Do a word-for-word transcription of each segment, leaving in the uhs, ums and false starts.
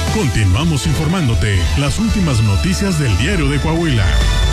Continuamos informándote las últimas noticias del Diario de Coahuila.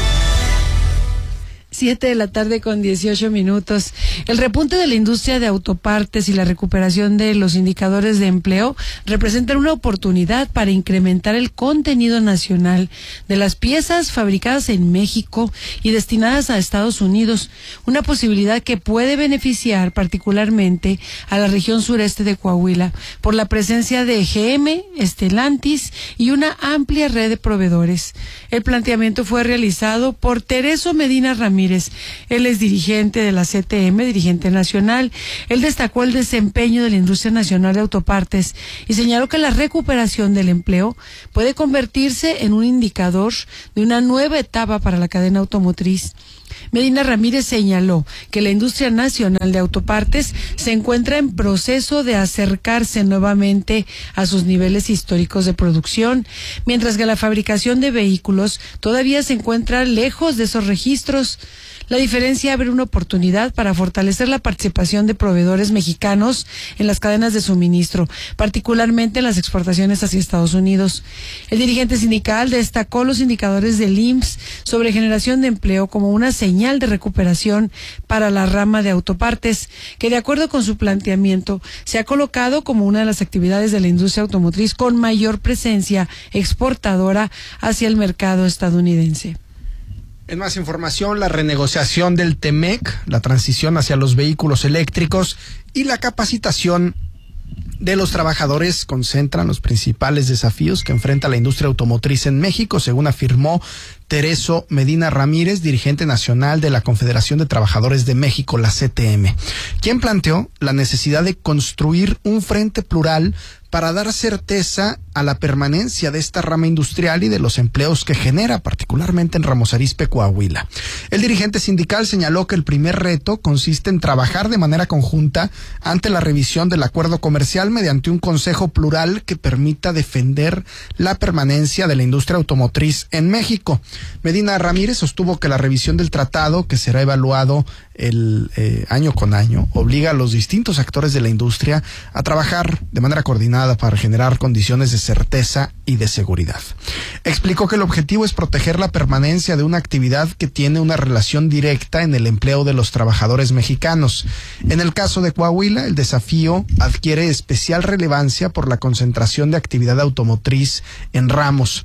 Siete de la tarde con dieciocho minutos. El repunte de la industria de autopartes y la recuperación de los indicadores de empleo representan una oportunidad para incrementar el contenido nacional de las piezas fabricadas en México y destinadas a Estados Unidos, una posibilidad que puede beneficiar particularmente a la región sureste de Coahuila por la presencia de G M, Stellantis y una amplia red de proveedores. El planteamiento fue realizado por Tereso Medina Ramírez. Él es dirigente de la C T M, dirigente nacional. Él destacó el desempeño de la industria nacional de autopartes y señaló que la recuperación del empleo puede convertirse en un indicador de una nueva etapa para la cadena automotriz. Medina Ramírez señaló que la industria nacional de autopartes se encuentra en proceso de acercarse nuevamente a sus niveles históricos de producción, mientras que la fabricación de vehículos todavía se encuentra lejos de esos registros. La diferencia abre una oportunidad para fortalecer la participación de proveedores mexicanos en las cadenas de suministro, particularmente en las exportaciones hacia Estados Unidos. El dirigente sindical destacó los indicadores del I M S S sobre generación de empleo como una señal de recuperación para la rama de autopartes, que de acuerdo con su planteamiento se ha colocado como una de las actividades de la industria automotriz con mayor presencia exportadora hacia el mercado estadounidense. En más información, la renegociación del T M E C, la transición hacia los vehículos eléctricos y la capacitación de los trabajadores concentran los principales desafíos que enfrenta la industria automotriz en México, según afirmó Tereso Medina Ramírez, dirigente nacional de la Confederación de Trabajadores de México, la C T M, quien planteó la necesidad de construir un frente plural para dar certeza a la permanencia de esta rama industrial y de los empleos que genera, particularmente en Ramos Arizpe, Coahuila. El dirigente sindical señaló que el primer reto consiste en trabajar de manera conjunta ante la revisión del acuerdo comercial mediante un consejo plural que permita defender la permanencia de la industria automotriz en México. Medina Ramírez sostuvo que la revisión del tratado, que será evaluado el eh, año con año, obliga a los distintos actores de la industria a trabajar de manera coordinada para generar condiciones de certeza y de seguridad. Explicó que el objetivo es proteger la permanencia de una actividad que tiene una relación directa en el empleo de los trabajadores mexicanos. En el caso de Coahuila, el desafío adquiere especial relevancia por la concentración de actividad automotriz en Ramos.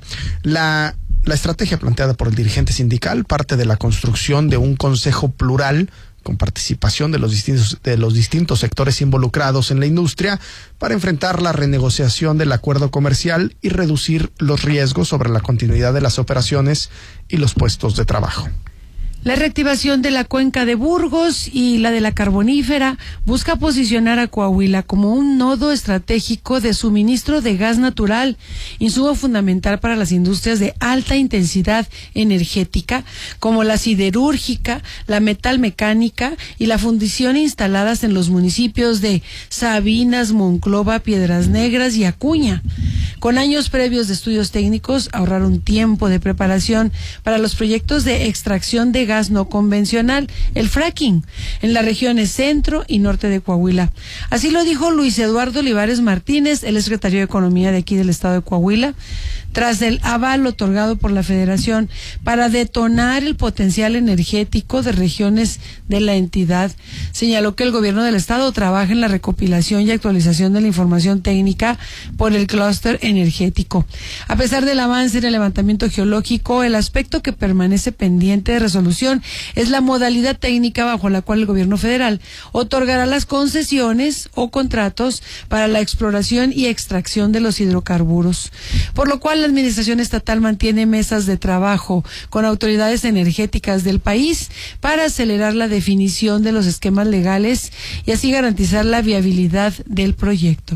La La estrategia planteada por el dirigente sindical parte de la construcción de un consejo plural con participación de los distintos, de los distintos sectores involucrados en la industria para enfrentar la renegociación del acuerdo comercial y reducir los riesgos sobre la continuidad de las operaciones y los puestos de trabajo. La reactivación de la cuenca de Burgos y la de la Carbonífera busca posicionar a Coahuila como un nodo estratégico de suministro de gas natural, insumo fundamental para las industrias de alta intensidad energética, como la siderúrgica, la metalmecánica y la fundición instaladas en los municipios de Sabinas, Monclova, Piedras Negras y Acuña. Con años previos de estudios técnicos, ahorraron tiempo de preparación para los proyectos de extracción de gas no convencional, el fracking, en las regiones centro y norte de Coahuila. Así lo dijo Luis Eduardo Olivares Martínez, el secretario de Economía de aquí del estado de Coahuila, tras el aval otorgado por la Federación para detonar el potencial energético de regiones de la entidad. Señaló que el gobierno del estado trabaja en la recopilación y actualización de la información técnica por el clúster energético. A pesar del avance en el levantamiento geológico, el aspecto que permanece pendiente de resolución es la modalidad técnica bajo la cual el gobierno federal otorgará las concesiones o contratos para la exploración y extracción de los hidrocarburos, por lo cual la administración estatal mantiene mesas de trabajo con autoridades energéticas del país para acelerar la definición de los esquemas legales y así garantizar la viabilidad del proyecto.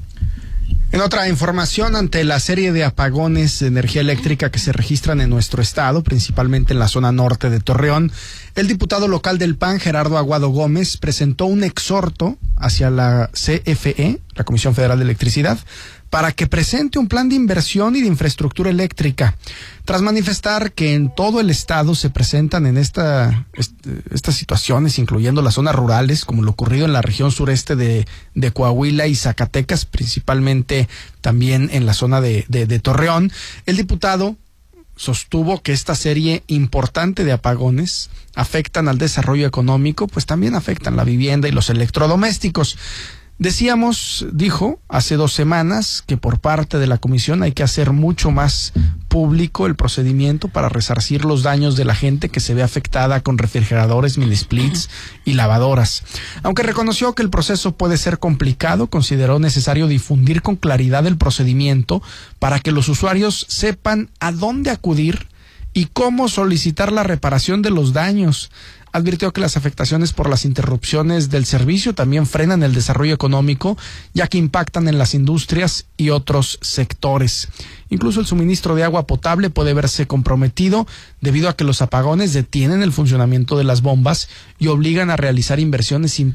En otra información, ante la serie de apagones de energía eléctrica que se registran en nuestro estado, principalmente en la zona norte de Torreón, el diputado local del P A N, Gerardo Aguado Gómez, presentó un exhorto hacia la C F E, la Comisión Federal de Electricidad, para que presente un plan de inversión y de infraestructura eléctrica, tras manifestar que en todo el estado se presentan en esta, est, estas situaciones, incluyendo las zonas rurales, como lo ocurrido en la región sureste de, de Coahuila y Zacatecas, principalmente también en la zona de, de, de Torreón. El diputado sostuvo que esta serie importante de apagones afectan al desarrollo económico, pues también afectan la vivienda y los electrodomésticos. Decíamos, dijo, hace dos semanas que por parte de la comisión hay que hacer mucho más público el procedimiento para resarcir los daños de la gente que se ve afectada con refrigeradores, mini splits y lavadoras. Aunque reconoció que el proceso puede ser complicado, consideró necesario difundir con claridad el procedimiento para que los usuarios sepan a dónde acudir y cómo solicitar la reparación de los daños. Advirtió que las afectaciones por las interrupciones del servicio también frenan el desarrollo económico, ya que impactan en las industrias y otros sectores. Incluso el suministro de agua potable puede verse comprometido debido a que los apagones detienen el funcionamiento de las bombas y obligan a realizar inversiones importantes